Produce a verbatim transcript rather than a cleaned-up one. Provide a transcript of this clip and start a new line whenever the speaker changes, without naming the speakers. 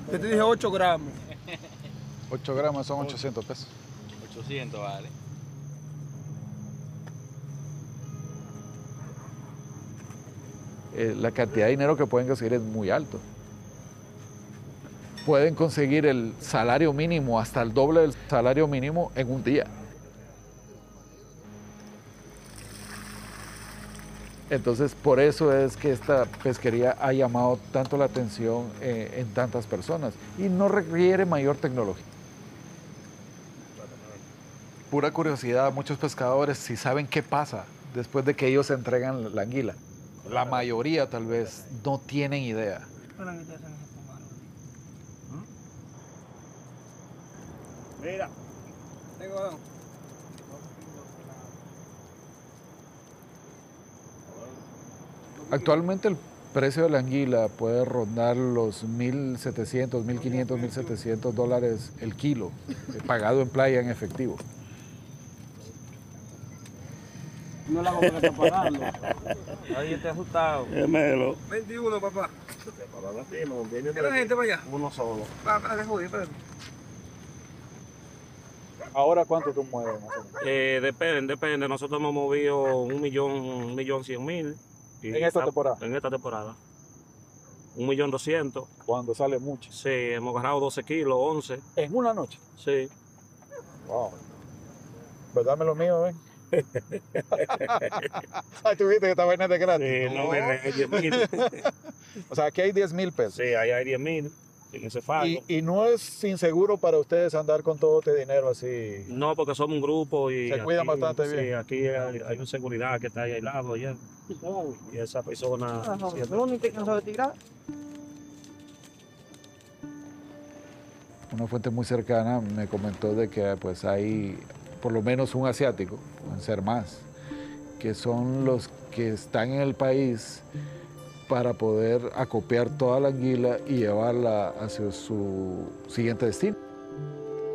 Yo te dije ocho gramos.
ocho gramos son ochocientos pesos.
ochocientos vale.
Eh, la cantidad de dinero que pueden conseguir es muy alto. Pueden conseguir el salario mínimo, hasta el doble del salario mínimo en un día. Entonces, por eso es que esta pesquería ha llamado tanto la atención eh, en tantas personas y no requiere mayor tecnología. Pura curiosidad, muchos pescadores si saben qué pasa después de que ellos entregan la anguila. La mayoría tal vez no tienen idea.
Mira. Tengo.
Actualmente el precio de la anguila puede rondar los mil setecientos, mil quinientos, mil setecientos dólares el kilo, eh, pagado en playa en efectivo.
No la hago para pagarlo. Ahí está ajustado.
Démelo.
veintiuno, papá. ¿Qué la gente para allá?
Uno solo.
Va, va, joder, espérate.
¿Ahora cuánto tú mueves más o menos?
Eh, depende, depende. Nosotros hemos movido un millón, un millón cien mil. y
¿En esta
está-
temporada?
En esta temporada. Un millón doscientos.
Cuando sale mucho.
Sí, hemos agarrado doce kilos, once.
¿En una noche?
Sí.
Wow. Pues dame lo mío, ven. Ay, tú viste que esta vaina es de gratis.
Sí, no, me diez mil.
O sea, aquí hay diez mil pesos.
Sí, ahí hay diez mil. En ese fallo.
Y, y no es inseguro para ustedes andar con todo este dinero así.
No, porque somos un grupo y.
Se cuidan
aquí-
bastante bien.
Sí, aquí hay, hay una seguridad que está ahí al lado allá. Y esa persona. siempre-
Una fuente muy cercana me comentó de que pues hay por lo menos un asiático, pueden ser más, que son los que están en el país para poder acopiar toda la anguila y llevarla hacia su siguiente destino.